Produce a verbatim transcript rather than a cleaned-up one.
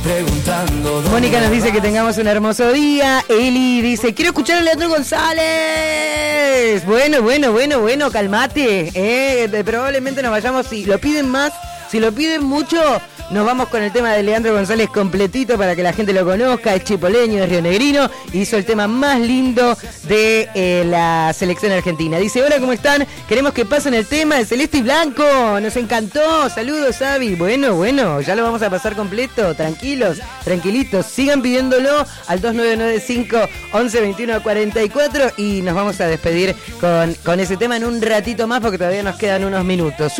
preguntando. Mónica nos dice que tengamos un hermoso día. Eli dice, quiero escuchar a Leandro González. Bueno, bueno, bueno, bueno, calmate. Eh, probablemente nos vayamos, si lo piden más, si lo piden mucho, nos vamos con el tema de Leandro González completito para que la gente lo conozca. Es chipoleño, es rionegrino, hizo el tema más lindo de eh, la selección argentina. Dice, hola, ¿cómo están? Queremos que pasen el tema de Celeste y Blanco. Nos encantó. Saludos, Avi. Bueno, bueno, ya lo vamos a pasar completo. Tranquilos, tranquilitos. Sigan pidiéndolo al dos nueve nueve cinco, once, veintiuno, cuarenta y cuatro y nos vamos a despedir con, con ese tema en un ratito más porque todavía nos quedan unos minutos.